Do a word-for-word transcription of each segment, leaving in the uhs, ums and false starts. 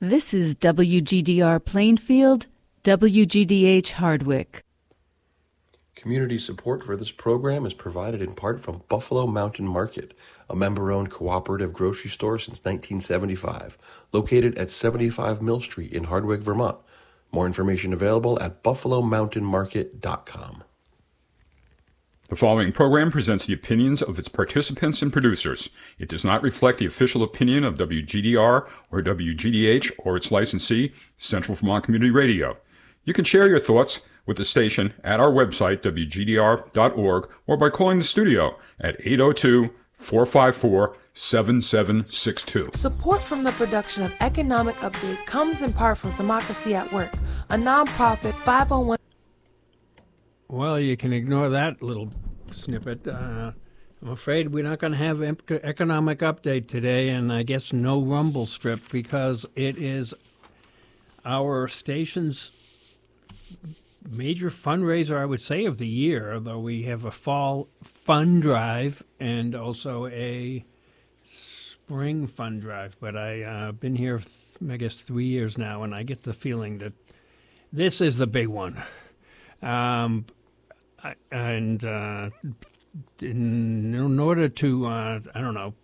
This is W G D R Plainfield, W G D H Hardwick. Community support for this program is provided in part from Buffalo Mountain Market, a member-owned cooperative grocery store since nineteen seventy-five, located at seventy-five Mill Street in Hardwick, Vermont. More information available at buffalo mountain market dot com. The following program presents the opinions of its participants and producers. It does not reflect the official opinion of W G D R or W G D H or its licensee, Central Vermont Community Radio. You can share your thoughts with the station at our website, w g d r dot org, or by calling the studio at eight oh two, four five four, seven seven six two. Support from the production of Economic Update comes in part from Democracy at Work, a nonprofit five oh one. Well, you can ignore that little snippet. Uh, I'm afraid we're not going to have ep- Economic Update today, and I guess no Rumble Strip, because it is our station's major fundraiser, I would say, of the year, although we have a fall fund drive and also a spring fund drive. But I've uh, been here, I guess, three years now, and I get the feeling that this is the big one. Um, I, and uh, in, in order to, uh, I don't know,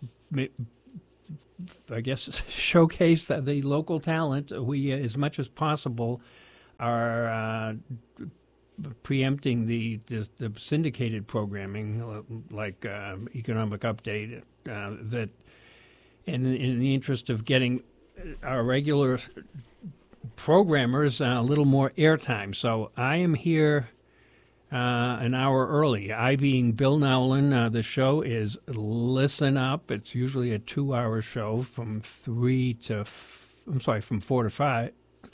I guess, showcase the, the local talent, we, as much as possible, are uh, preempting the, the, the syndicated programming, like uh, Economic Update, uh, that, in, in the interest of getting our regular programmers uh, a little more airtime. So I am here uh, an hour early. I being Bill Nowlin. Uh, the show is Listen Up. It's usually a two-hour show from three to, f- I'm sorry, from four to five.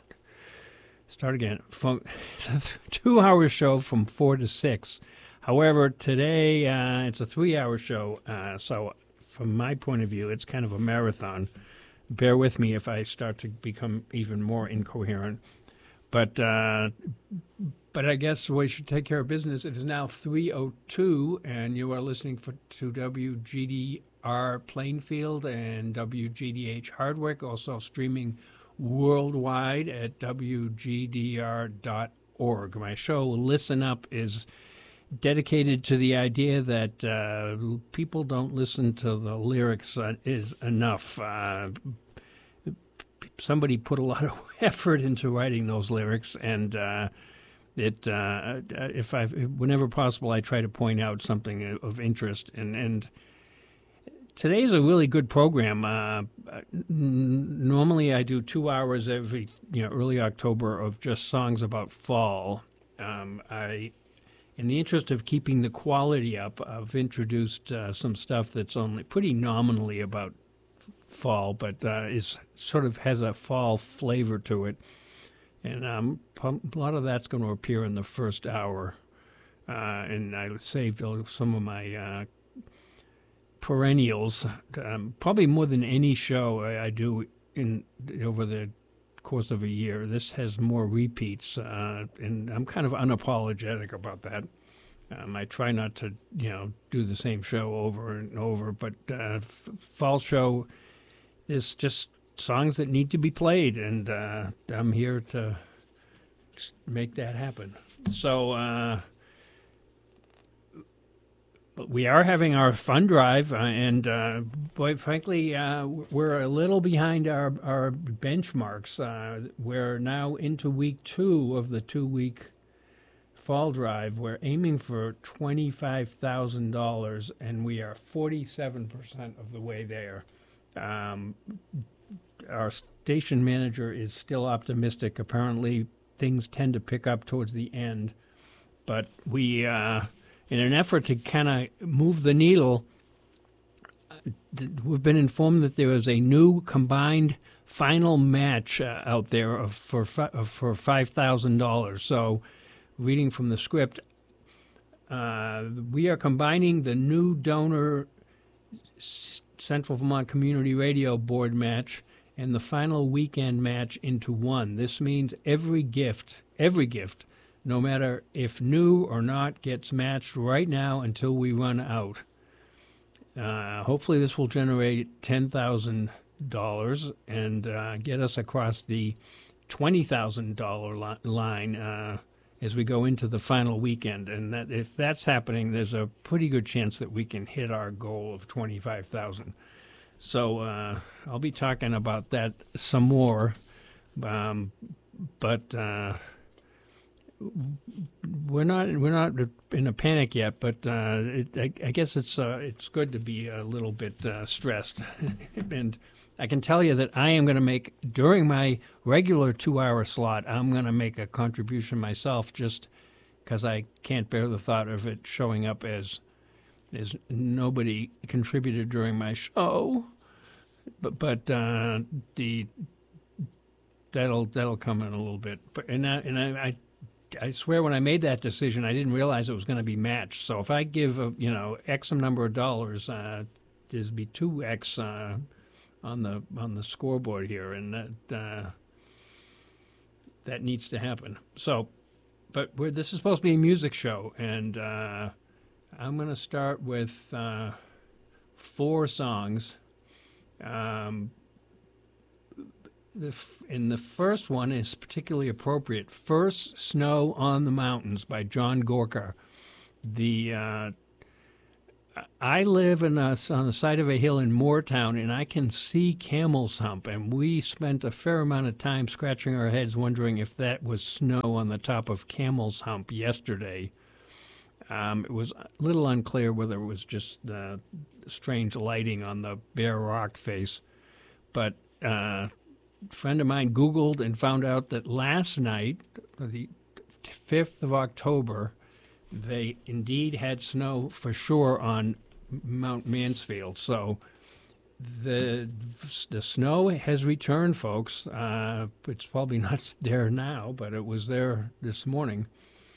Start again. From, it's a two-hour show from four to six. However, today uh, it's a three-hour show. Uh, so from my point of view, it's kind of a marathon. Bear with me if I start to become even more incoherent. But uh, but I guess we should take care of business. It is now three oh two, and you are listening for, to W G D R Plainfield and W G D H Hardwick, also streaming worldwide at w g d r dot org. My show, Listen Up, is dedicated to the idea that uh, people don't listen to the lyrics uh, is enough. Uh, somebody put a lot of effort into writing those lyrics, and uh, it, uh, if I, whenever possible, I try to point out something of interest. And and today is a really good program. Uh, n- normally, I do two hours every, you know, early October of just songs about fall. Um, I. In the interest of keeping the quality up, I've introduced uh, some stuff that's only pretty nominally about f- fall, but uh, is sort of has a fall flavor to it. And um, a lot of that's going to appear in the first hour. Uh, and I saved some of my uh, perennials, um, probably more than any show I, I do in over the course of a year. This has more repeats, uh, and I'm kind of unapologetic about that. Um, I try not to, you know, do the same show over and over, but uh, f- fall show is just songs that need to be played, and uh, I'm here to make that happen. So uh, but we are having our fund drive, uh, and uh, boy, frankly, uh, we're a little behind our, our benchmarks. Uh, we're now into week two of the two-week fall drive. We're aiming for twenty-five thousand dollars, and we are forty-seven percent of the way there. Um, our station manager is still optimistic. Apparently, things tend to pick up towards the end, but we... Uh, In an effort to kind of move the needle, we've been informed that there is a new combined final match uh, out there of, for of, for five thousand dollars. So, reading from the script, uh, we are combining the new donor Central Vermont Community Radio Board match and the final weekend match into one. This means every gift, every gift, no matter if new or not, gets matched right now until we run out. Uh, hopefully this will generate ten thousand dollars and uh, get us across the twenty thousand dollars li- line uh, as we go into the final weekend. And that, if that's happening, there's a pretty good chance that we can hit our goal of twenty-five thousand dollars. So uh, I'll be talking about that some more, um, but uh, we're not we're not in a panic yet. But uh, it, I, I guess it's uh, it's good to be a little bit uh, stressed, and I can tell you that I am going to make during my regular two-hour slot. I'm going to make a contribution myself, just because I can't bear the thought of it showing up as. There's nobody contributed during my show, but but uh, the that'll that'll come in a little bit. But and I, and I, I I swear when I made that decision, I didn't realize it was going to be matched. So if I give a, you know X number of dollars, uh, there's be two X uh, on the on the scoreboard here, and that uh, that needs to happen. So, but we're, this is supposed to be a music show, and. Uh, I'm going to start with uh, four songs. Um, the f- and the first one is particularly appropriate. First Snow on the Mountains by John Gorka. The uh, I live in a, on the side of a hill in Moortown, and I can see Camel's Hump. And we spent a fair amount of time scratching our heads wondering if that was snow on the top of Camel's Hump yesterday. Um, it was a little unclear whether it was just uh, strange lighting on the bare rock face. But uh, a friend of mine Googled and found out that last night, the fifth of October, they indeed had snow for sure on Mount Mansfield. So the the snow has returned, folks. Uh, it's probably not there now, but it was there this morning.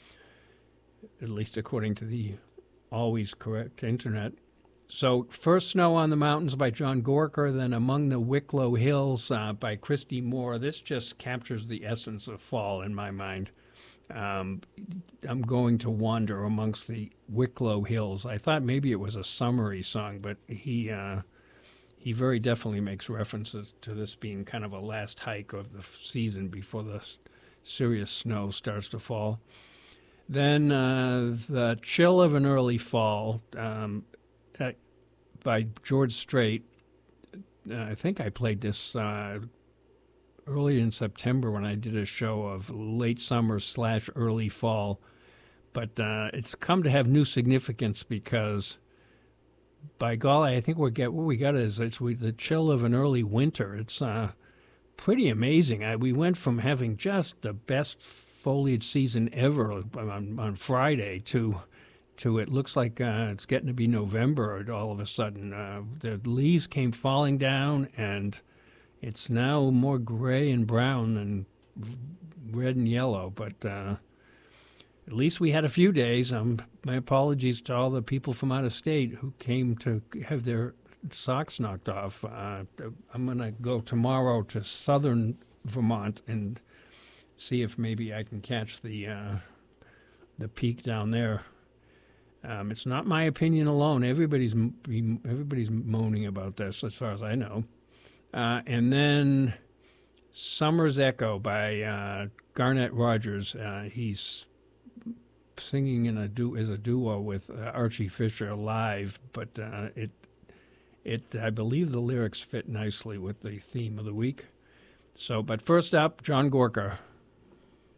At least according to the always correct internet. So first Snow on the Mountains by John Gorka, then Among the Wicklow Hills uh, by Christy Moore. This just captures the essence of fall in my mind. Um, I'm going to wander amongst the Wicklow Hills. I thought maybe it was a summery song, but he uh, he very definitely makes references to this being kind of a last hike of the season before the serious snow starts to fall. Then uh, The Chill of an Early Fall um, at, by George Strait. Uh, I think I played this uh, early in September when I did a show of late summer slash early fall. But uh, it's come to have new significance because, by golly, I think we get what we got is it's we, the chill of an early winter. It's uh, pretty amazing. I, we went from having just the best foliage season ever on, on Friday to to it looks like uh, it's getting to be November all of a sudden. Uh, the leaves came falling down, and it's now more gray and brown and red and yellow. But uh, at least we had a few days. Um, my apologies to all the people from out of state who came to have their socks knocked off. Uh, I'm going to go tomorrow to southern Vermont and see if maybe I can catch the uh, the peak down there. Um, it's not my opinion alone. Everybody's everybody's moaning about this, as far as I know. Uh, and then Summer's Echo by uh, Garnett Rogers. Uh, he's singing in a du- as a duo with uh, Archie Fisher live, but uh, it it I believe the lyrics fit nicely with the theme of the week. So, but first up, John Gorka.